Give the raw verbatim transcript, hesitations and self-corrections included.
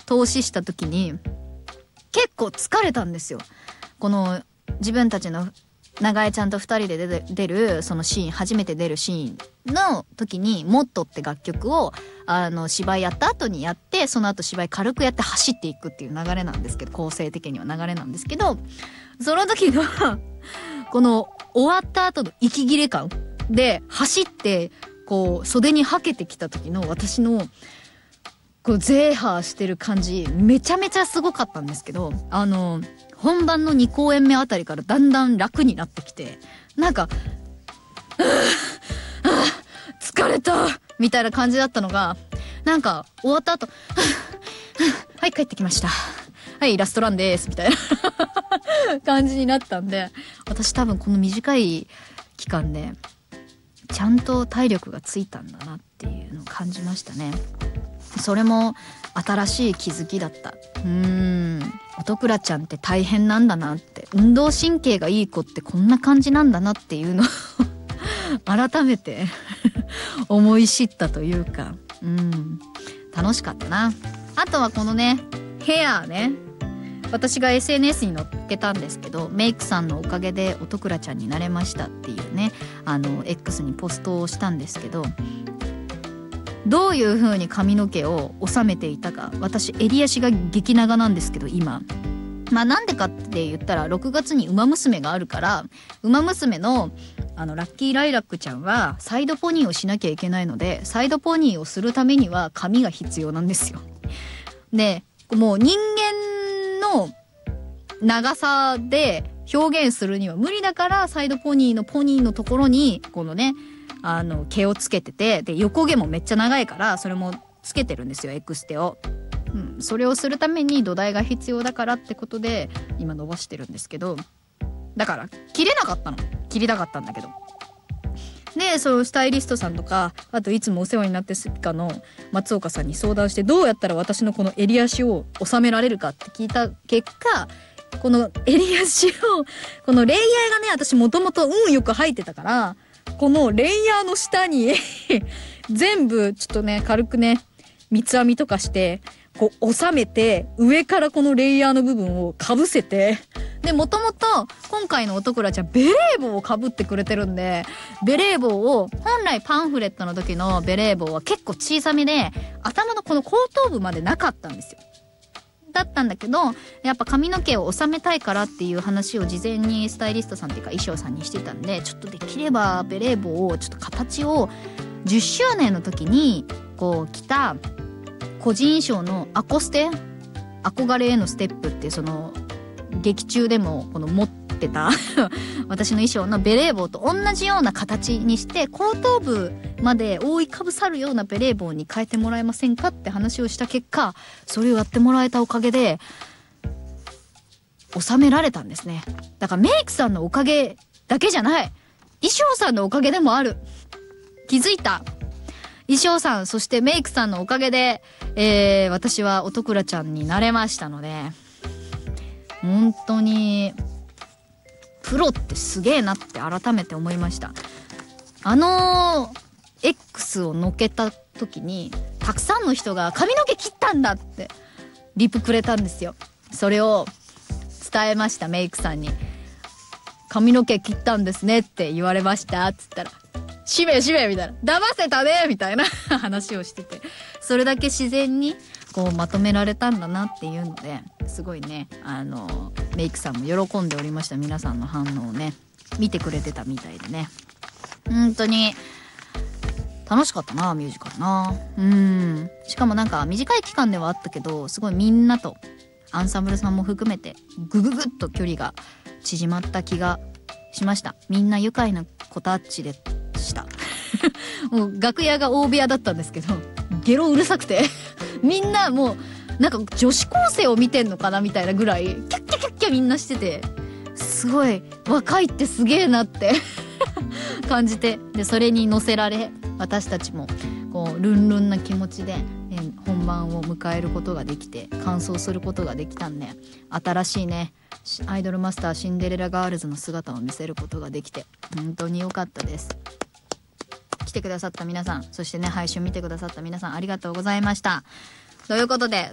投資した時に結構疲れたんですよ。この自分たちの長江ちゃんとふたりで出出るそのシーン、初めて出るシーンの時にモットって楽曲をあの芝居やった後にやって、その後芝居軽くやって走っていくっていう流れなんですけど、構成的には流れなんですけど、その時のこの終わった後の息切れ感で走ってこう袖にはけてきた時の私のこうゼーハーしてる感じめちゃめちゃすごかったんですけど、あの本番のに公演目あたりからだんだん楽になってきて、なんかうぅ疲れたみたいな感じだったのが、なんか終わった後はい帰ってきました、はいラストランですみたいな感じになったんで、私多分この短い期間でちゃんと体力がついたんだなっていうのを感じましたね。それも新しい気づきだった。うーん、音倉ちゃんって大変なんだなって、運動神経がいい子ってこんな感じなんだなっていうのを改めて思い知ったというか、うん、楽しかったな。あとはこのねヘアね、私が エスエヌエス に載っけたんですけど、メイクさんのおかげで音倉ちゃんになれましたっていうね、あの X にポストをしたんですけど、どういう風に髪の毛を収めていたか、私襟足が激長なんですけど今、まあなんでかって言ったらろくがつにウマ娘があるから、ウマ娘のあのラッキーライラックちゃんはサイドポニーをしなきゃいけないので、サイドポニーをするためには髪が必要なんですよ。でもう人間の長さで表現するには無理だから、サイドポニーのポニーのところにこのねあの毛をつけてて、で横毛もめっちゃ長いからそれもつけてるんですよ、エクステを、うん、それをするために土台が必要だからってことで今伸ばしてるんですけど、だから切れなかったの、切りたかったんだけど、でそのスタイリストさんとか、あといつもお世話になってスピカの松岡さんに相談して、どうやったら私のこの襟足を収められるかって聞いた結果、この襟足をこのレイヤーがね、私もともと運よく入ってたから、このレイヤーの下に全部ちょっとね軽くね三つ編みとかしてこう収めて、上からこのレイヤーの部分をかぶせて、でもともと今回の音倉ちゃんベレー帽をかぶってくれてるんで、ベレー帽を本来パンフレットの時のベレー帽は結構小さめで頭のこの後頭部までなかったんですよ。だったんだけど、やっぱ髪の毛を収めたいからっていう話を事前にスタイリストさんっていうか衣装さんにしてたんで、ちょっとできればベレー帽をちょっと形をじゅっしゅうねんの時にこう着た個人衣装のアコステ、憧れへのステップっていうその劇中でもこの持ってた私の衣装のベレー帽と同じような形にして、後頭部まで覆いかぶさるようなベレー帽に変えてもらえませんかって話をした結果、それをやってもらえたおかげで収められたんですね。だからメイクさんのおかげだけじゃない、衣装さんのおかげでもある。気づいた。衣装さんそしてメイクさんのおかげで、えー、私は音倉ちゃんになれましたので、本当にプロってすげえなって改めて思いました。あの X をのっけた時にたくさんの人が髪の毛切ったんだってリプくれたんですよ。それを伝えました、メイクさんに。髪の毛切ったんですねって言われましたっつったら、しめしめみたいな、騙せたねみたいな話をしてて、それだけ自然にこうまとめられたんだなっていうので、すごいね、あのメイクさんも喜んでおりました。皆さんの反応をね見てくれてたみたいでね、本当に楽しかったな、ミュージカルな。うん、しかもなんか短い期間ではあったけど、すごいみんなとアンサンブルさんも含めてグググッと距離が縮まった気がしました。みんな愉快な子たちでしたもう楽屋が大部屋だったんですけど、ゲロうるさくてみんなもうなんか女子高生を見てんのかなみたいなぐらいキャッキャキャッキャみんなしてて、すごい若いってすげえなって感じて、でそれに乗せられ私たちもこうルンルンな気持ちで、えー、本番を迎えることができて完走することができたんで、新しいねアイドルマスターシンデレラガールズの姿を見せることができて本当に良かったです。来てくださった皆さん、そしてね配信見てくださった皆さん、ありがとうございました。ということで